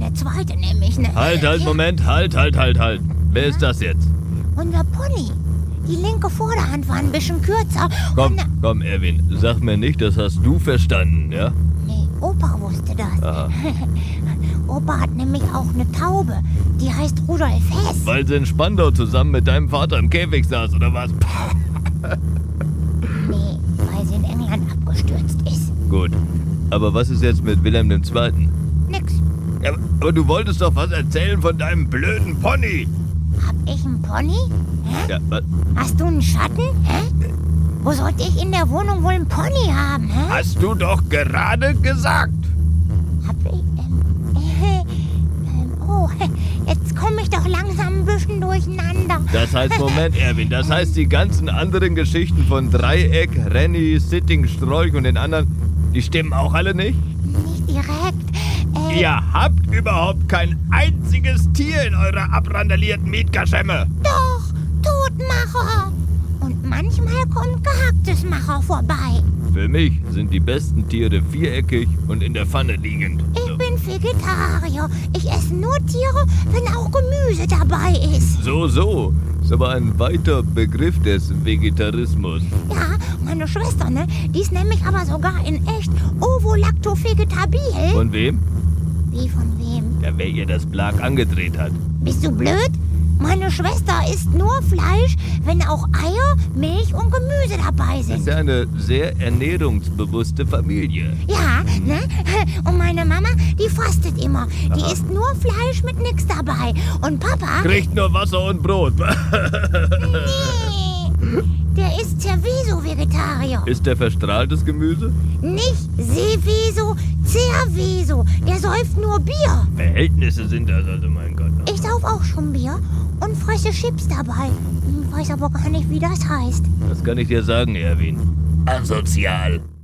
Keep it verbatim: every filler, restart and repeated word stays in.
eine zweite nämlich, ne? Halt, halt, Moment, halt, halt, halt, halt. Wer ist das jetzt? Unser Pony. Die linke Vorderhand war ein bisschen kürzer. Komm, und, komm, Erwin, sag mir nicht, das hast du verstanden, ja? Nee, Opa wusste das. Aha. Opa hat nämlich auch eine Taube. Die heißt Rudolf Hess. Weil sie in Spandau zusammen mit deinem Vater im Käfig saß, oder was? Nee, weil sie in England abgestürzt ist. Gut, aber was ist jetzt mit Wilhelm der Zweite? Nix. Ja, aber du wolltest doch was erzählen von deinem blöden Pony. Hab ich einen Pony? Hä? Ja, was? Hast du einen Schatten? Hä? Wo sollte ich in der Wohnung wohl einen Pony haben? Hä? Hast du doch gerade gesagt. Hab ich, ähm, äh, ähm, oh, jetzt komme ich doch langsam ein bisschen durcheinander. Das heißt, Moment, Erwin, das heißt, die ganzen anderen Geschichten von Dreieck, Renny, Sitting, Strolch und den anderen, die stimmen auch alle nicht? Nicht direkt. Äh, Ihr habt überhaupt kein einziges Tier in eurer abrandalierten Mietkaschemme. Doch, Totmacher. Und manchmal kommt Gehacktesmacher vorbei. Für mich sind die besten Tiere viereckig und in der Pfanne liegend. Ich bin Vegetarier. Ich esse nur Tiere, wenn auch Gemüse dabei ist. So, so. Ist aber ein weiter Begriff des Vegetarismus. Ja, meine Schwester, ne? Die ist nämlich aber sogar in echt ovo-lacto-vegetabil. Von wem? Wie von wem? Ja, wer ihr das Blag angedreht hat. Bist du blöd? Meine Schwester isst nur Fleisch, wenn auch Eier, Milch und Gemüse dabei Das ist sind. ja eine sehr ernährungsbewusste Familie. Ja, ne? Und meine Mama, die fastet immer. Die Aha. isst nur Fleisch mit nix dabei. Und Papa, Kriegt nur Wasser und Brot. nee, der ist Cerveso-Vegetarier. Ist der verstrahltes Gemüse? Nicht Seveso, Cerveso. Der säuft nur Bier. Verhältnisse sind das also, mein Gott. Ich sauf auch schon Bier und fresse Chips dabei. Hm, weiß aber gar nicht, wie das heißt. Das kann ich dir sagen, Erwin. Asozial.